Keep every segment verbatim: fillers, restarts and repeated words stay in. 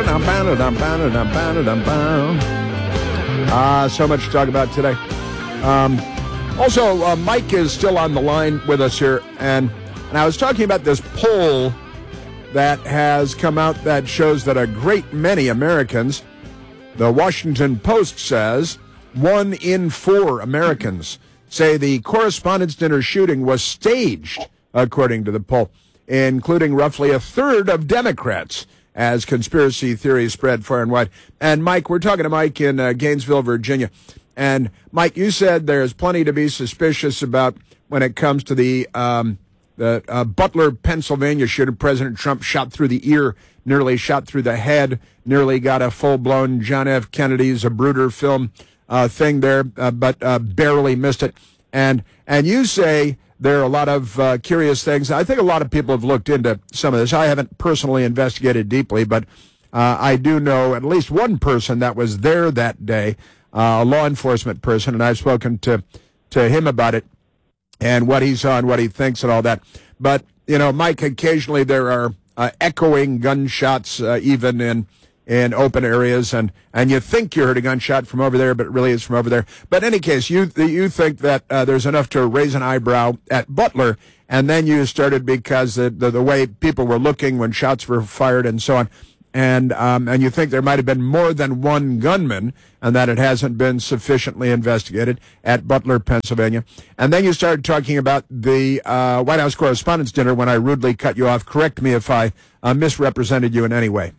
Ah, so much to talk about today. Um, also, uh, Mike is still on the line with us here, and, and I was talking about this poll that has come out that shows that a great many Americans, the Washington Post says, one in four Americans say the Correspondents' Dinner shooting was staged, according to the poll, including roughly a third of Democrats, as conspiracy theories spread far and wide. And, Mike, we're talking to Mike in uh, Gainesville, Virginia. And, Mike, you said there's plenty to be suspicious about when it comes to the um, the uh, Butler, Pennsylvania shooter. President Trump shot through the ear, nearly shot through the head, nearly got a full-blown John F. Kennedy's Zapruder film uh, thing there, uh, but uh, barely missed it. And and you say there are a lot of uh, curious things. I think a lot of people have looked into some of this. I haven't personally investigated deeply, but uh, I do know at least one person that was there that day, uh, a law enforcement person, and I've spoken to, to him about it and what he saw and what he thinks and all that. But, you know, Mike, occasionally there are uh, echoing gunshots uh, even in in open areas, and, and you think you heard a gunshot from over there, but it really is from over there. But in any case, you you think that uh, there's enough to raise an eyebrow at Butler, and then you started because the, the, the way people were looking when shots were fired and so on, and um, and you think there might have been more than one gunman, and that it hasn't been sufficiently investigated at Butler, Pennsylvania. And then you started talking about the uh, White House Correspondents' Dinner when I rudely cut you off. Correct me if I uh, misrepresented you in any way.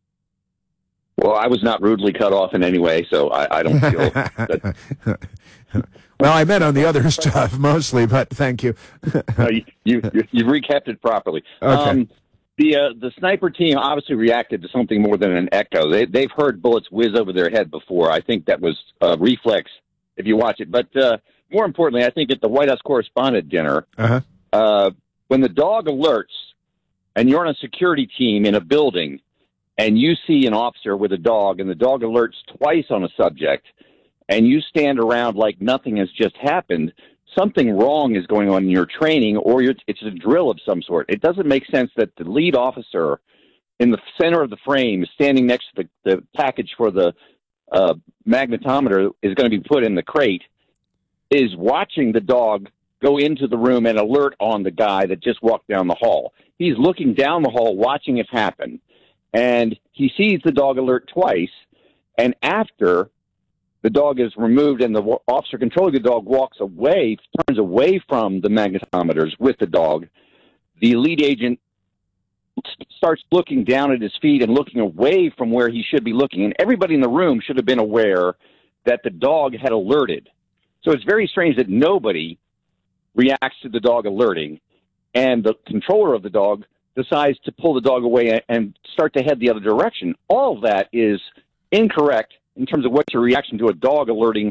Well, I was not rudely cut off in any way, so I, I don't feel that... Well, I meant on the other stuff mostly, but thank you. no, you, you, you've recapped it properly. Okay. Um, the uh, the sniper team obviously reacted to something more than an echo. They, they've heard bullets whiz over their head before. I think that was a reflex if you watch it. But uh, more importantly, I think at the White House Correspondent Dinner, uh-huh. uh, when the dog alerts and you're on a security team in a building, and you see an officer with a dog, and the dog alerts twice on a subject, and you stand around like nothing has just happened, something wrong is going on in your training, or you're, it's a drill of some sort. It doesn't make sense that the lead officer in the center of the frame, standing next to the, the package for the uh, magnetometer is going to be put in the crate, is watching the dog go into the room and alert on the guy that just walked down the hall. He's looking down the hall, watching it happen. And he sees the dog alert twice, and after the dog is removed and the officer controlling the dog walks away, turns away from the magnetometers with the dog, the lead agent starts looking down at his feet and looking away from where he should be looking. And everybody in the room should have been aware that the dog had alerted. So it's very strange that nobody reacts to the dog alerting, and the controller of the dog decides to pull the dog away and start to head the other direction. All of that is incorrect in terms of what your reaction to a dog alerting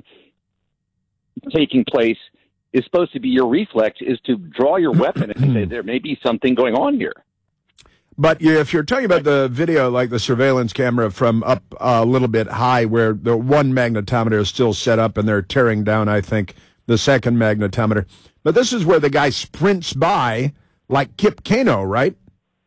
taking place is supposed to be. Your reflex is to draw your weapon and say there may be something going on here. But if you're talking about the video, like the surveillance camera from up a little bit high where the one magnetometer is still set up and they're tearing down, I think, the second magnetometer. But this is where the guy sprints by like Kip Keino, right?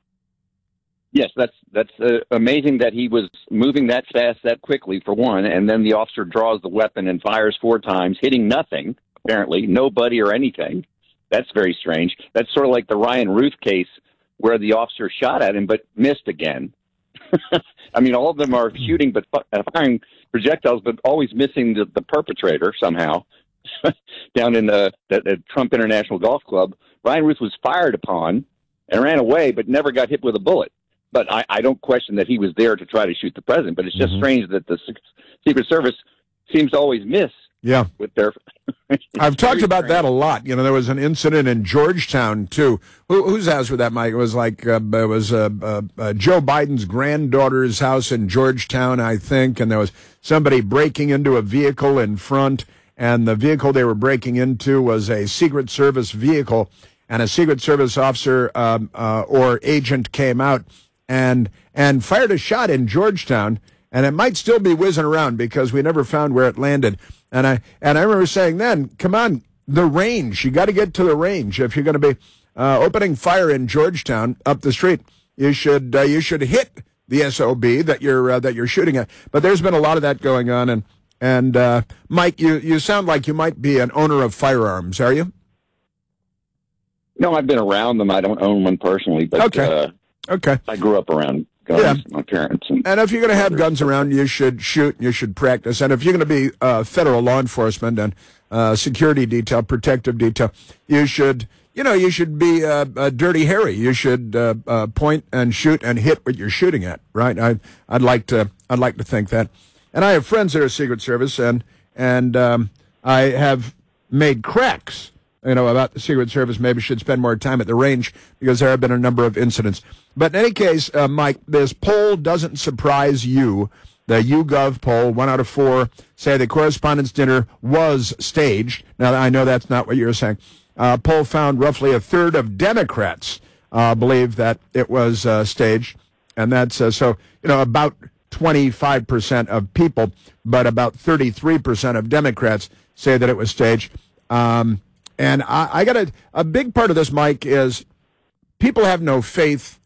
Yes, that's that's uh, amazing that he was moving that fast, that quickly, for one, and then the officer draws the weapon and fires four times, hitting nothing, apparently, nobody or anything. That's very strange. That's sort of like the Ryan Ruth case where the officer shot at him but missed again. I mean, all of them are shooting but firing projectiles, but always missing the, the perpetrator somehow. Down in the, the, the Trump International Golf Club, Ryan Ruth was fired upon and ran away but never got hit with a bullet. But I, I don't question that he was there to try to shoot the president. But it's just mm-hmm. strange that the Secret Service seems to always miss. Yeah, with their. I've talked about strange. that a lot. You know, there was an incident in Georgetown too. Who, whose house was that, Mike? It was like uh, it was uh, uh, uh, Joe Biden's granddaughter's house in Georgetown, I think. And there was somebody breaking into a vehicle in front, and the vehicle they were breaking into was a Secret Service vehicle, and a Secret Service officer um, uh, or agent came out and and fired a shot in Georgetown, and it might still be whizzing around because we never found where it landed. And I and I remember saying then, come on, the range. You got to get to the range if you're going to be uh, opening fire in Georgetown up the street. You should uh, you should hit the S O B that you're uh, that you're shooting at. But there's been a lot of that going on, and and uh, Mike, you you sound like you might be an owner of firearms, are you? No, I've been around them. I don't own one personally, but okay, uh, okay, I grew up around guns. Yeah. My parents. And, and if you're going to have guns around, you should shoot. You should practice. And if you're going to be uh, federal law enforcement and uh, security detail, protective detail, you should. You know, you should be uh, uh, Dirty Harry. You should uh, uh, point and shoot and hit what you're shooting at, right? I, I'd like to. I'd like to think that. And I have friends that are Secret Service, and and um, I have made cracks, you know, about the Secret Service. Maybe should spend more time at the range because there have been a number of incidents. But in any case, uh, Mike, this poll doesn't surprise you. The YouGov poll, one out of four say the Correspondents' Dinner was staged. Now, I know that's not what you're saying. Uh, poll found roughly a third of Democrats uh, believe that it was uh, staged, and that's uh, so you know about twenty-five percent of people, but about thirty-three percent of Democrats say that it was staged. Um, and I, I got a a big part of this, Mike, is people have no faith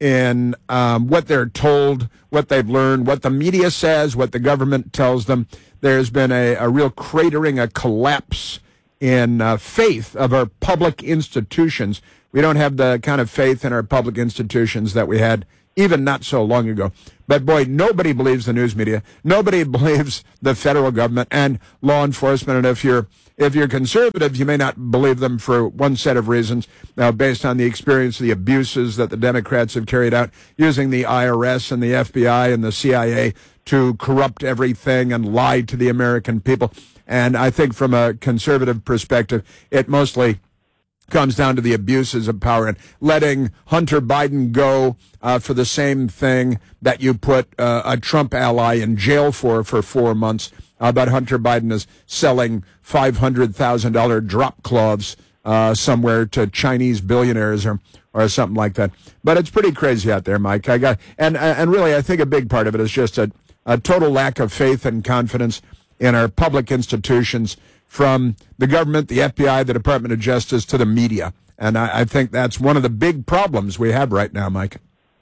in um, what they're told, what they've learned, what the media says, what the government tells them. There's been a, a real cratering, a collapse in uh, faith of our public institutions. We don't have the kind of faith in our public institutions that we had even not so long ago. But boy, nobody believes the news media. Nobody believes the federal government and law enforcement. And if you're if you're conservative, you may not believe them for one set of reasons, uh, based on the experience of the abuses that the Democrats have carried out using the I R S and the F B I and the C I A to corrupt everything and lie to the American people. And I think from a conservative perspective, it mostly comes down to the abuses of power and letting Hunter Biden go uh, for the same thing that you put uh, a Trump ally in jail for for four months. Uh, but Hunter Biden is selling five hundred thousand dollars drop cloths uh, somewhere to Chinese billionaires or or something like that. But it's pretty crazy out there, Mike. I got and and really, I think a big part of it is just a, a total lack of faith and confidence in our public institutions, from the government, the F B I, the Department of Justice, to the media. And I, I think that's one of the big problems we have right now, Mike.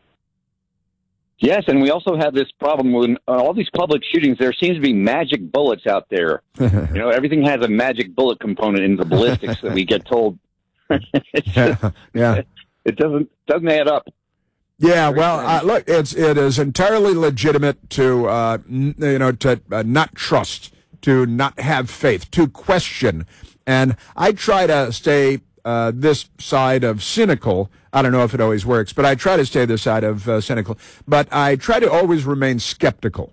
Yes, and we also have this problem with uh, all these public shootings. There seems to be magic bullets out there. You know, everything has a magic bullet component in the ballistics that we get told. It's just, yeah, yeah. It doesn't doesn't add up. Yeah, well, uh, look, it's it is entirely legitimate to uh, n- you know to uh, not trust, to not have faith, to question, and I try to stay uh, this side of cynical. I don't know if it always works, but I try to stay this side of uh, cynical. But I try to always remain skeptical.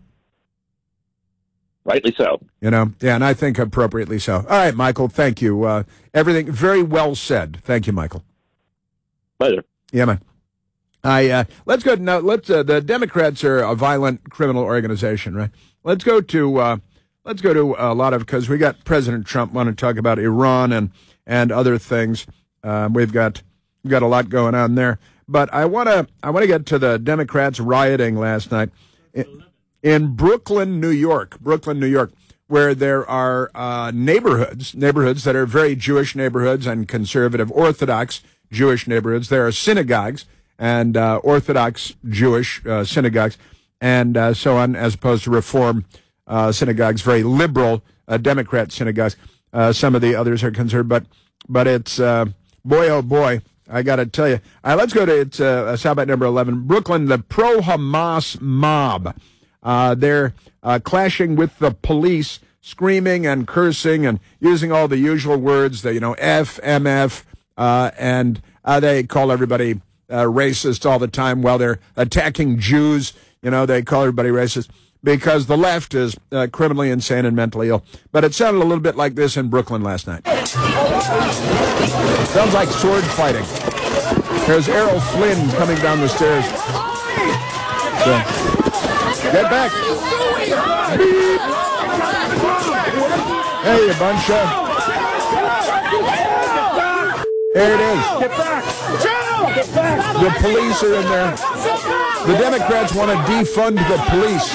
Rightly so. You know, yeah, and I think appropriately so. All right, Michael, thank you. Uh, everything very well said. Thank you, Michael. Pleasure. Yeah, man. I uh, let's go now. Let's uh, the Democrats are a violent criminal organization, right? Let's go to uh, let's go to a lot of because we got President Trump want to talk about Iran and and other things. Um, we've got we've got a lot going on there, but I want to I want to get to the Democrats rioting last night in, in Brooklyn, New York, Brooklyn, New York, where there are uh, neighborhoods neighborhoods that are very Jewish neighborhoods and conservative Orthodox Jewish neighborhoods. There are synagogues and uh, Orthodox Jewish uh, synagogues, and uh, so on, as opposed to Reform uh, synagogues, very liberal uh, Democrat synagogues. Uh, some of the others are conservative, but but it's uh, boy oh boy, I got to tell you. Uh, let's go to it's uh, soundbite number eleven, Brooklyn. The pro-Hamas mob, uh, they're uh, clashing with the police, screaming and cursing and using all the usual words, the you know F, M F, uh, and uh, they call everybody Uh, racist all the time while they're attacking Jews. You know, they call everybody racist because the left is uh, criminally insane and mentally ill. But it sounded a little bit like this in Brooklyn last night. Sounds like sword fighting. There's Errol Flynn coming down the stairs. So, get back. Hey, you bunch of... There it is. Get back. The police are in there. The Democrats want to defund the police.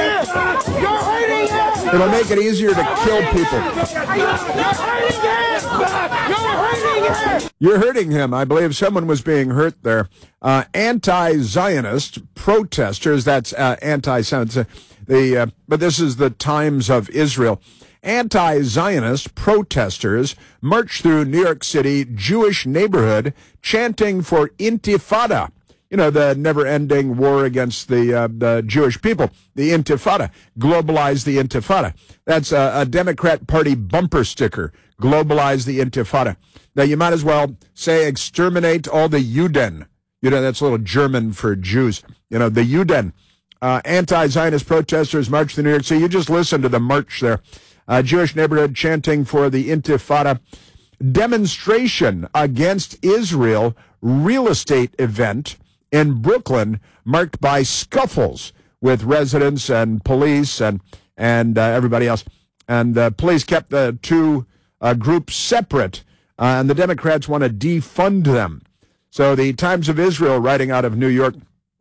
It'll make it easier to kill people. You're hurting him. I believe someone was being hurt there. Uh, anti-Zionist protesters, that's uh, anti-Semitism, the, uh, but this is the Times of Israel. Anti-Zionist protesters marched through New York City Jewish neighborhood chanting for Intifada. You know, the never-ending war against the, uh, the Jewish people, the Intifada. Globalize the Intifada. That's a, a Democrat Party bumper sticker. Globalize the Intifada. Now, you might as well say exterminate all the Juden. You know, that's a little German for Jews. You know, the Juden. Uh, anti-Zionist protesters marched through New York City. You just listen to the march there. Uh, Jewish neighborhood chanting for the Intifada. Demonstration against Israel real estate event in Brooklyn marked by scuffles with residents and police and, and uh, everybody else. And uh, police kept the two uh, groups separate, uh, and the Democrats want to defund them. So the Times of Israel, writing out of New York,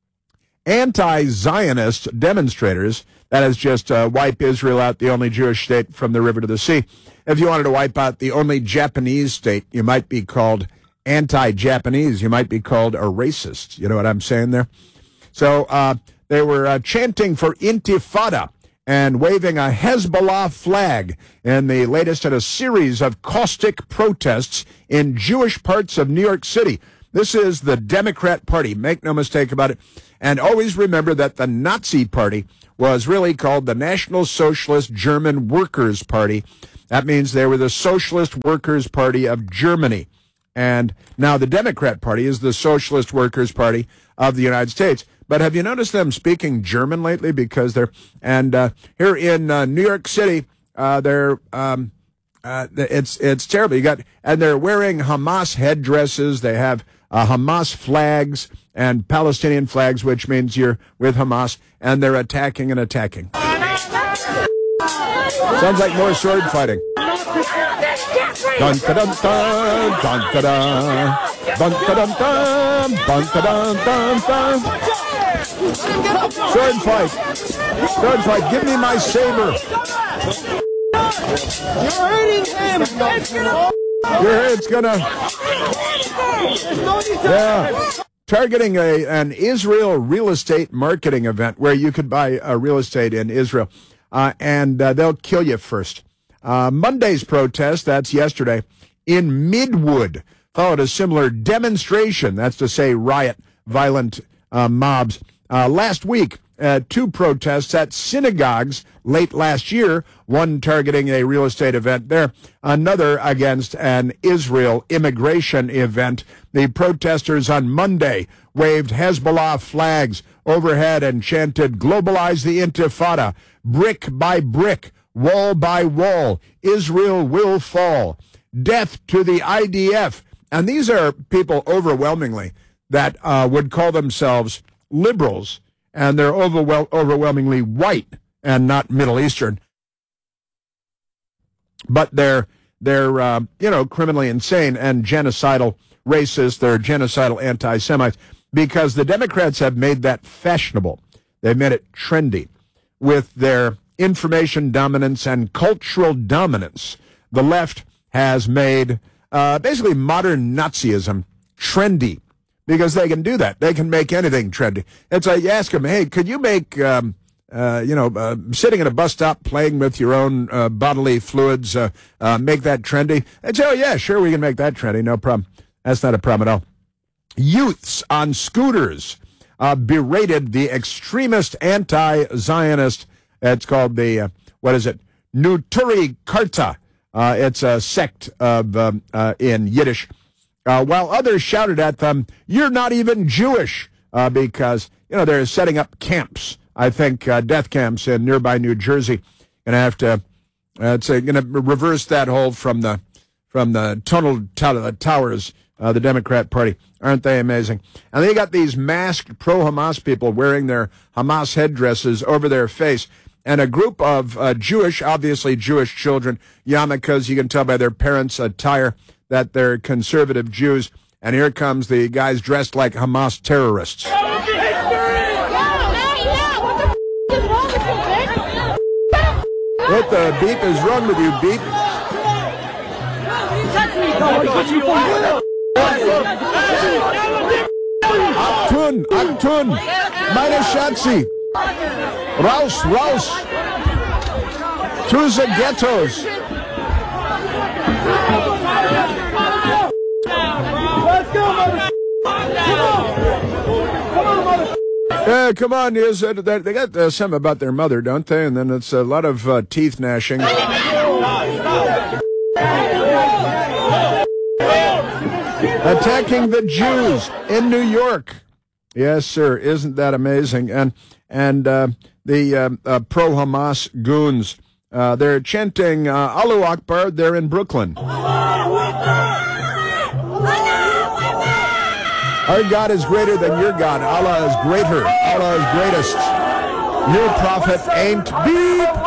anti-Zionist demonstrators, that is just uh, wipe Israel out, the only Jewish state from the river to the sea. If you wanted to wipe out the only Japanese state, you might be called anti-Japanese. You might be called a racist. You know what I'm saying there? So uh, they were uh, chanting for Intifada and waving a Hezbollah flag in the latest in a series of caustic protests in Jewish parts of New York City. This is the Democrat Party. Make no mistake about it. And always remember that the Nazi Party was really called the National Socialist German Workers' Party. That means they were the Socialist Workers' Party of Germany. And now the Democrat Party is the Socialist Workers' Party of the United States. But have you noticed them speaking German lately? Because they're, and uh, here in uh, New York City, uh, they're, um, uh, it's, it's terrible. You got, and they're wearing Hamas headdresses. They have uh, Hamas flags and Palestinian flags, which means you're with Hamas, and they're attacking and attacking. Sounds like more sword fighting. Dun dun dun dun dun dun dun dun dun dun dun. Sword fight, sword fight. Give me my saber. You're hurting him. Your it's gonna. Yeah. Targeting a an Israel real estate marketing event where you could buy uh, real estate in Israel, uh, and uh, they'll kill you first. Uh, Monday's protest, that's yesterday, in Midwood, followed a similar demonstration, that's to say riot, violent uh, mobs. Uh, last week, uh, two protests at synagogues late last year, one targeting a real estate event there, another against an Israel immigration event. The protesters on Monday waved Hezbollah flags overhead and chanted, "Globalize the Intifada, brick by brick, wall by wall, Israel will fall. Death to the I D F." And these are people overwhelmingly that uh, would call themselves liberals, and they're overwhel- overwhelmingly white and not Middle Eastern. But they're, they're uh, you know, criminally insane and genocidal racists. They're genocidal anti-Semites because the Democrats have made that fashionable. They've made it trendy with their information dominance and cultural dominance. The left has made uh, basically modern Nazism trendy because they can do that. They can make anything trendy. It's like you ask them, hey, could you make, um, uh, you know, uh, sitting at a bus stop playing with your own uh, bodily fluids, uh, uh, make that trendy? They'd say, oh, yeah, sure, we can make that trendy. No problem. That's not a problem at all. Youths on scooters uh, berated the extremist anti-Zionist. It's called the, uh, what is it, Neturei Karta. Uh, it's a sect of um, uh, in Yiddish. Uh, while others shouted at them, "You're not even Jewish," uh, because, you know, they're setting up camps, I think, uh, death camps in nearby New Jersey. Going to have to, uh, it's uh, going to reverse that whole from the, from the tunnel to- towers, uh, the Democrat Party. Aren't they amazing? And they got these masked pro-Hamas people wearing their Hamas headdresses over their face. And a group of uh, Jewish, obviously Jewish children, yarmulkes, you can tell by their parents' attire that they're conservative Jews. And here comes the guys dressed like Hamas terrorists. What What the beep is wrong with you, beep? Aktun, Aktun, meine Schatzi. Raus, raus. To the ghettos. Let's go, mother. Come on. Come on, mother. Yeah, come on. Yes, uh, they they got uh, something about their mother, don't they? And then it's a lot of uh, teeth gnashing. Attacking the Jews in New York. Yes, sir. Isn't that amazing? And and uh, the uh, uh, pro-Hamas goons, uh, they're chanting uh, Allahu Akbar. They're in Brooklyn. Our God is greater than your God. Allah is greater. Allah is greatest. Your prophet ain't beep.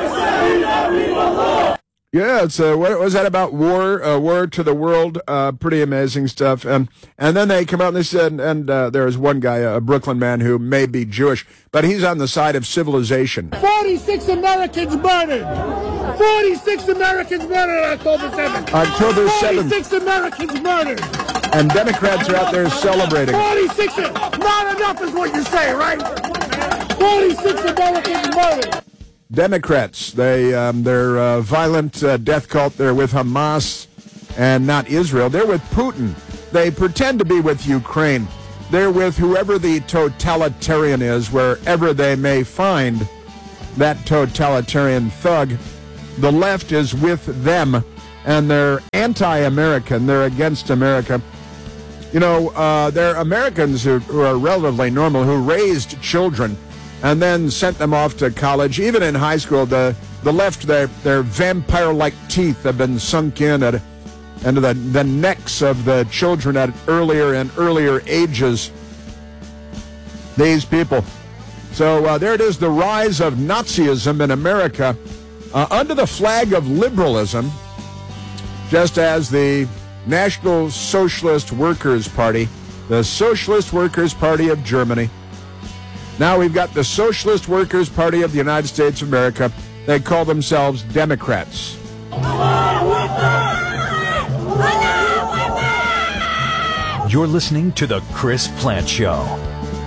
Yeah, it's uh, what was that about? War, uh, war to the world. Uh, pretty amazing stuff. And and then they come out and they said, and uh, there was one guy, a Brooklyn man who may be Jewish, but he's on the side of civilization. Forty-six Americans murdered. Forty-six Americans murdered on October seventh. October seventh. Forty-six Americans murdered. And Democrats are out there celebrating. Forty-six. Not enough is what you say, right? Forty-six Americans murdered. Democrats, they, um, they're uh, violent uh, death cult. They're with Hamas and not Israel. They're with Putin. They pretend to be with Ukraine. They're with whoever the totalitarian is, wherever they may find that totalitarian thug. The left is with them, and they're anti-American. They're against America. You know, uh, they're Americans who, who are relatively normal, who raised children and then sent them off to college. Even in high school, the, the left, their, their vampire-like teeth have been sunk in at, into the, the necks of the children at earlier and earlier ages. These people. So uh, there it is, the rise of Nazism in America uh, under the flag of liberalism, just as the National Socialist Workers' Party, the Socialist Workers' Party of Germany. Now we've got the Socialist Workers' Party of the United States of America. They call themselves Democrats. You're listening to The Chris Plante Show.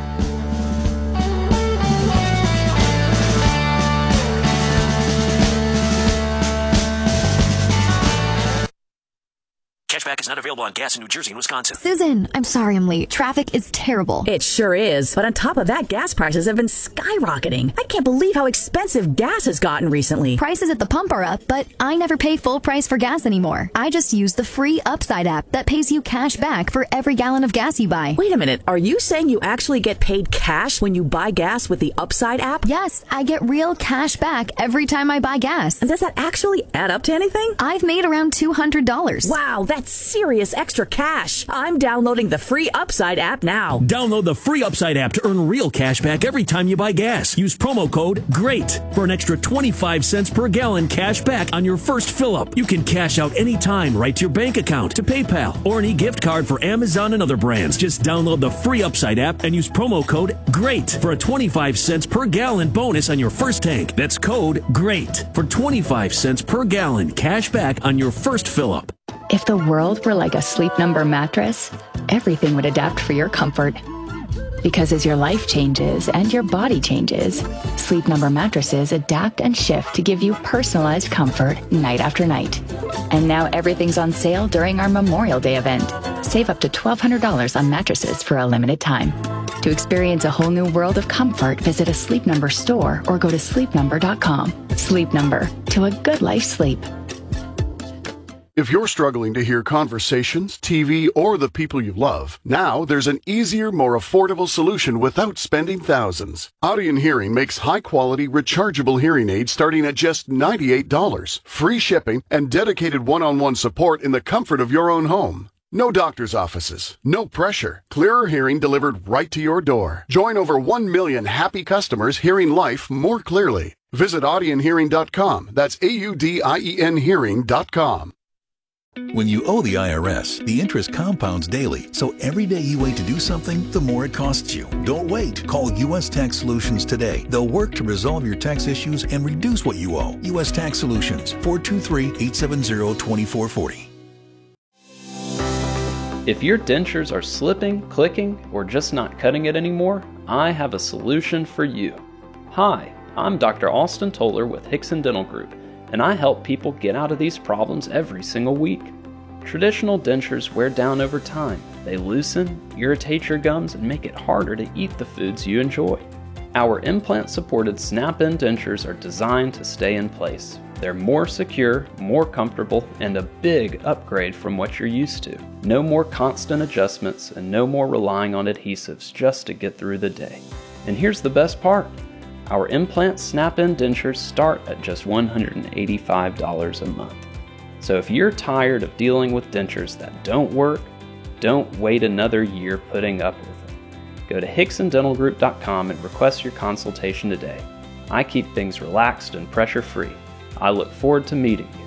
Cashback is not available on gas in New Jersey and Wisconsin. Susan, I'm sorry I'm late. Traffic is terrible. It sure is. But on top of that, gas prices have been skyrocketing. I can't believe how expensive gas has gotten recently. Prices at the pump are up, but I never pay full price for gas anymore. I just use the free Upside app that pays you cash back for every gallon of gas you buy. Wait a minute. Are you saying you actually get paid cash when you buy gas with the Upside app? Yes, I get real cash back every time I buy gas. And does that actually add up to anything? I've made around two hundred dollars. Wow, that's serious extra cash. I'm downloading the free Upside app now. Download the free Upside app to earn real cash back every time you buy gas. Use promo code GREAT for an extra twenty-five cents per gallon cash back on your first fill-up. You can cash out anytime right to your bank account, to PayPal, or an e-gift card for Amazon and other brands. Just download the free Upside app and use promo code GREAT for a twenty-five cents per gallon bonus on your first tank. That's code GREAT for twenty-five cents per gallon cash back on your first fill-up. If the world were like a Sleep Number mattress, everything would adapt for your comfort. Because as your life changes and your body changes, Sleep Number mattresses adapt and shift to give you personalized comfort night after night. And now everything's on sale during our Memorial Day event. Save up to twelve hundred dollars on mattresses for a limited time. To experience a whole new world of comfort, visit a Sleep Number store or go to sleep number dot com. Sleep Number, to a good life sleep. If you're struggling to hear conversations, T V, or the people you love, now there's an easier, more affordable solution without spending thousands. Audien Hearing makes high-quality, rechargeable hearing aids starting at just ninety-eight dollars, free shipping, and dedicated one-on-one support in the comfort of your own home. No doctor's offices, no pressure, clearer hearing delivered right to your door. Join over one million happy customers hearing life more clearly. Visit audien hearing dot com. That's A U D I E N hearing dot com. When you owe the I R S, the interest compounds daily, so every day you wait to do something, the more it costs you. Don't wait. Call U S Tax Solutions today. They'll work to resolve your tax issues and reduce what you owe. U S Tax Solutions, four two three, eight seven zero, two four four zero. If your dentures are slipping, clicking, or just not cutting it anymore, I have a solution for you. Hi, I'm Doctor Austin Toller with Hickson Dental Group, and I help people get out of these problems every single week. Traditional dentures wear down over time. They loosen, irritate your gums, and make it harder to eat the foods you enjoy. Our implant-supported snap-in dentures are designed to stay in place. They're more secure, more comfortable, and a big upgrade from what you're used to. No more constant adjustments and no more relying on adhesives just to get through the day. And here's the best part. Our implant snap-in dentures start at just one hundred eighty-five dollars a month. So if you're tired of dealing with dentures that don't work, don't wait another year putting up with them. Go to Hickson Dental Group dot com and request your consultation today. I keep things relaxed and pressure-free. I look forward to meeting you.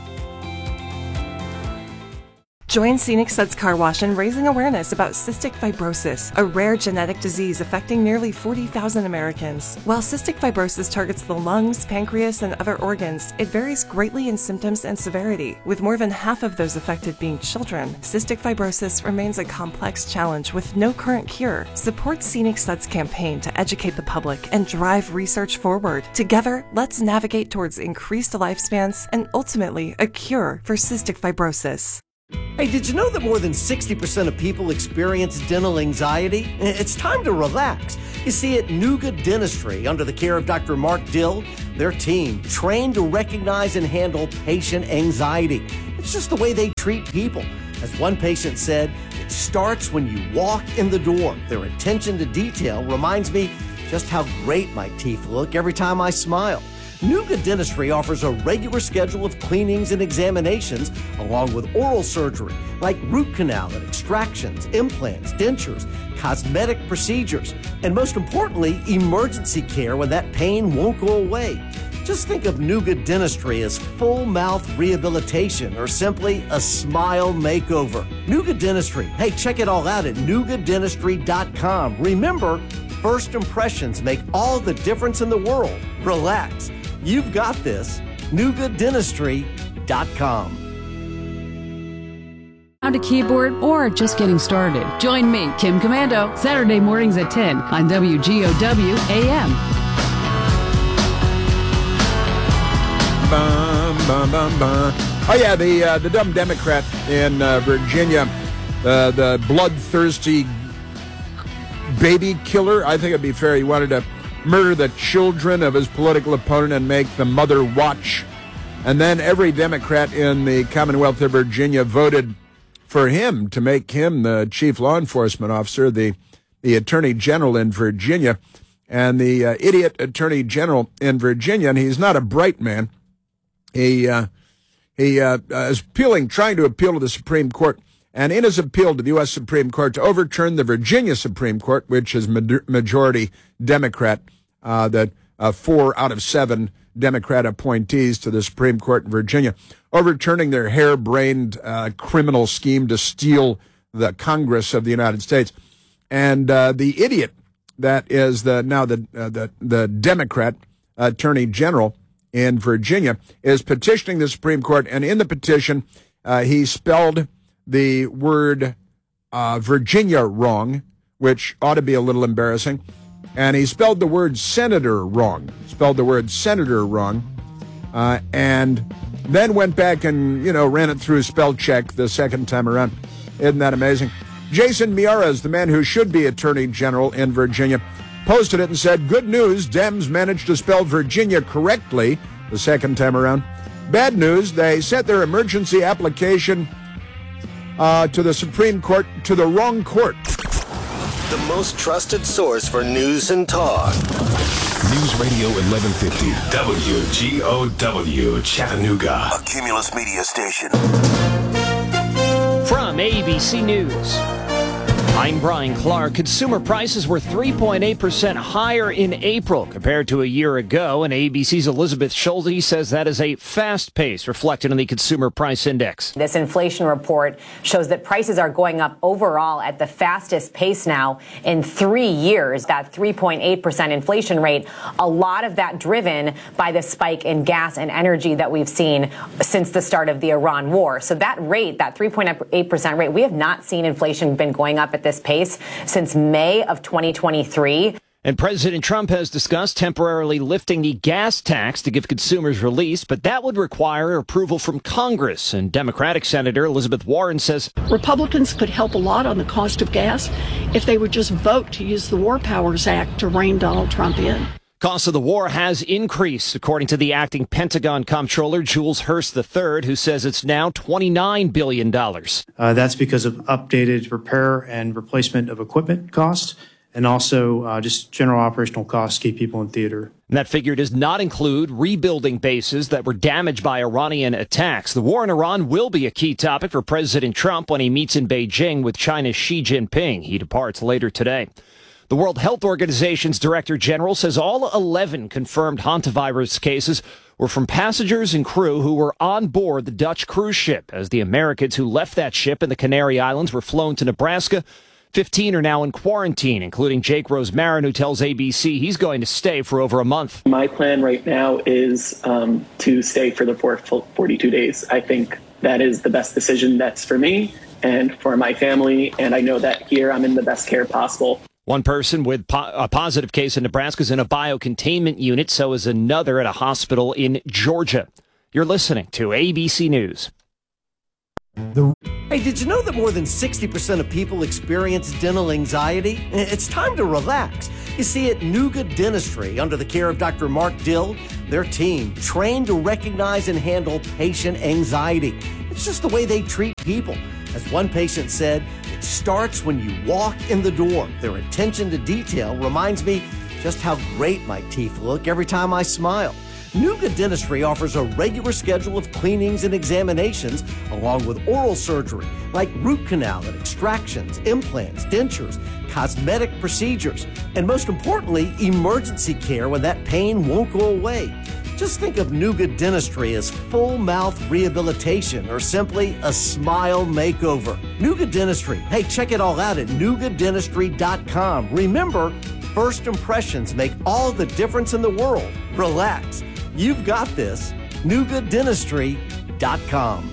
Join Scenic Suds Car Wash in raising awareness about cystic fibrosis, a rare genetic disease affecting nearly forty thousand Americans. While cystic fibrosis targets the lungs, pancreas, and other organs, it varies greatly in symptoms and severity. With more than half of those affected being children, cystic fibrosis remains a complex challenge with no current cure. Support Scenic Suds' campaign to educate the public and drive research forward. Together, let's navigate towards increased lifespans and ultimately a cure for cystic fibrosis. Hey, did you know that more than sixty percent of people experience dental anxiety? It's time to relax. You see, at Nuga Dentistry, under the care of Doctor Mark Dill, their team trained to recognize and handle patient anxiety. It's just the way they treat people. As one patient said, it starts when you walk in the door. Their attention to detail reminds me just how great my teeth look every time I smile. Nuga Dentistry offers a regular schedule of cleanings and examinations, along with oral surgery, like root canal and extractions, implants, dentures, cosmetic procedures, and most importantly, emergency care when that pain won't go away. Just think of Nuga Dentistry as full mouth rehabilitation or simply a smile makeover. Nuga Dentistry. Hey, check it all out at Nuga Dentistry dot com. Remember, first impressions make all the difference in the world. Relax. You've got this. Nuga Dentistry dot com. On a keyboard or just getting started? Join me, Kim Commando, Saturday mornings at ten on W G O W A M. Bum, bum, bum, bum. Oh yeah, the uh, the dumb Democrat in uh, Virginia, uh, the bloodthirsty baby killer. I think it'd be fair. He wanted to murder the children of his political opponent and make the mother watch. And then every Democrat in the Commonwealth of Virginia voted for him to make him the chief law enforcement officer, the, the attorney general in Virginia. And the uh, idiot attorney general in Virginia, and he's not a bright man, he, uh, he uh, is appealing, trying to appeal to the Supreme Court. And in his appeal to the U S Supreme Court to overturn the Virginia Supreme Court, which is majority Democrat, uh, that uh, four out of seven Democrat appointees to the Supreme Court in Virginia, overturning their harebrained uh, criminal scheme to steal the Congress of the United States. And uh, the idiot that is the now the uh, the, the Democrat Attorney General in Virginia is petitioning the Supreme Court. And in the petition, uh, he spelled the word uh, Virginia wrong, which ought to be a little embarrassing. And he spelled the word senator wrong, spelled the word senator wrong, uh, and then went back and, you know, ran it through spell check the second time around. Isn't that amazing? Jason Miyares, the man who should be Attorney General in Virginia, posted it and said, good news, Dems managed to spell Virginia correctly the second time around. Bad news, they sent their emergency application Uh, to the Supreme Court, to the wrong court. The most trusted source for news and talk. News Radio eleven fifty, W G O W, Chattanooga. A Cumulus Media Station. From A B C News. I'm Brian Clark. Consumer prices were three point eight percent higher in April compared to a year ago, and A B C's Elizabeth Schulte says that is a fast pace reflected in the Consumer Price Index. This inflation report shows that prices are going up overall at the fastest pace now in three years, that three point eight percent inflation rate, a lot of that driven by the spike in gas and energy that we've seen since the start of the Iran war. So that rate, that three point eight percent rate, we have not seen inflation been going up at this pace since May of twenty twenty-three. And President Trump has discussed temporarily lifting the gas tax to give consumers relief, but that would require approval from Congress. And Democratic Senator Elizabeth Warren says Republicans could help a lot on the cost of gas if they would just vote to use the War Powers Act to rein Donald Trump in. Cost of the war has increased, according to the acting Pentagon comptroller, Jules Hurst the third, who says it's now twenty-nine billion dollars. Uh, that's because of updated repair and replacement of equipment costs, and also uh, just general operational costs to keep people in theater. And that figure does not include rebuilding bases that were damaged by Iranian attacks. The war in Iran will be a key topic for President Trump when he meets in Beijing with China's Xi Jinping. He departs later today. The World Health Organization's Director General says all eleven confirmed hantavirus cases were from passengers and crew who were on board the Dutch cruise ship. As the Americans who left that ship in the Canary Islands were flown to Nebraska, fifteen are now in quarantine, including Jake Rosemarin, who tells A B C he's going to stay for over a month. My plan right now is um, to stay for the forty-two days. I think that is the best decision that's for me and for my family, and I know that here I'm in the best care possible. One person with po- a positive case in Nebraska is in a biocontainment unit, so is another at a hospital in Georgia. You're listening to A B C News. The- hey, did you know that more than sixty percent of people experience dental anxiety? It's time to relax. You see, at Nuga Dentistry, under the care of Doctor Mark Dill, their team trained to recognize and handle patient anxiety. It's just the way they treat people. As one patient said, it starts when you walk in the door. Their attention to detail reminds me just how great my teeth look every time I smile. Nuga Dentistry offers a regular schedule of cleanings and examinations, along with oral surgery, like root canal and extractions, implants, dentures, cosmetic procedures, and most importantly, emergency care when that pain won't go away. Just think of Nuga Dentistry as full mouth rehabilitation or simply a smile makeover. Nuga Dentistry. Hey, check it all out at nuga dentistry dot com. Remember, first impressions make all the difference in the world. Relax. You've got this. nuga dentistry dot com.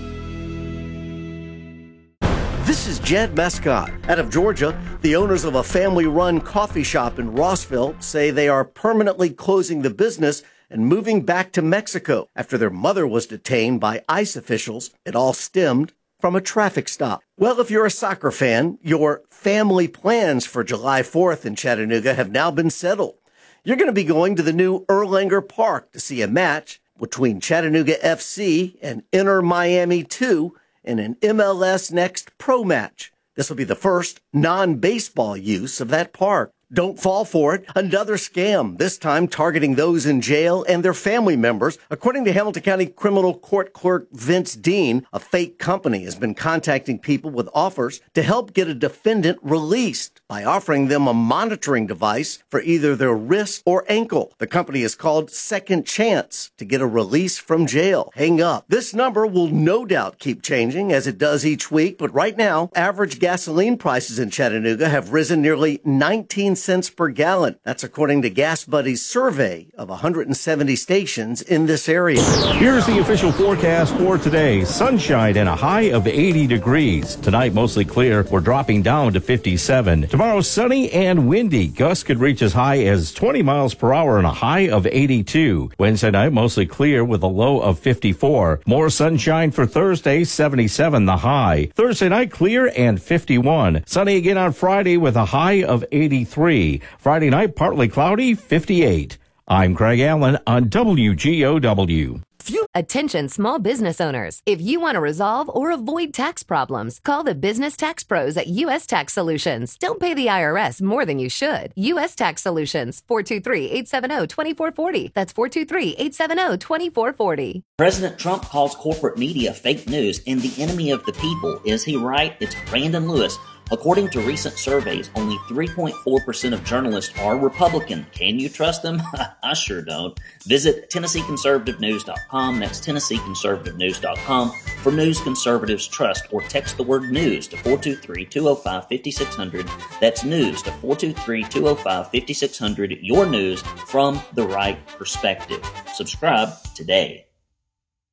This is Jed Mescott. Out of Georgia, the owners of a family-run coffee shop in Rossville say they are permanently closing the business and moving back to Mexico after their mother was detained by ICE officials. It all stemmed from a traffic stop. Well, if you're a soccer fan, your family plans for July fourth in Chattanooga have now been settled. You're going to be going to the new Erlanger Park to see a match between Chattanooga F C and Inter Miami two in an M L S Next Pro match. This will be the first non-baseball use of that park. Don't fall for it. Another scam, this time targeting those in jail and their family members. According to Hamilton County Criminal Court Clerk Vince Dean, a fake company has been contacting people with offers to help get a defendant released by offering them a monitoring device for either their wrist or ankle. The company is called Second Chance to get a release from jail. Hang up. This number will no doubt keep changing as it does each week, but right now, average gasoline prices in Chattanooga have risen nearly nineteen cents per gallon. That's according to Gas Buddy's survey of one hundred seventy stations in this area. Here's the official forecast for today. Sunshine and a high of eighty degrees. Tonight, mostly clear. We're dropping down to fifty-seven. Tomorrow, sunny and windy. Gusts could reach as high as twenty miles per hour and a high of eighty-two. Wednesday night, mostly clear with a low of fifty-four. More sunshine for Thursday, seventy-seven the high. Thursday night, clear and fifty-one. Sunny again on Friday with a high of eighty-three. Friday night, partly cloudy, fifty-eight. I'm Craig Allen on W G O W. Attention small business owners. If you want to resolve or avoid tax problems, call the business tax pros at U S Tax Solutions. Don't pay the I R S more than you should. U S Tax Solutions, four two three, eight seven zero, two four four zero. That's four two three, eight seven zero, two four four zero. President Trump calls corporate media fake news and the enemy of the people. Is he right? It's Brandon Lewis, According to recent surveys, only three point four percent of journalists are Republican. Can you trust them? I sure don't. Visit Tennessee Conservative News dot com. That's Tennessee Conservative News dot com for news conservatives trust, or text the word news to four two three, two oh five, five six zero zero. That's news to four two three, two oh five, five six zero zero. Your news from the right perspective. Subscribe today.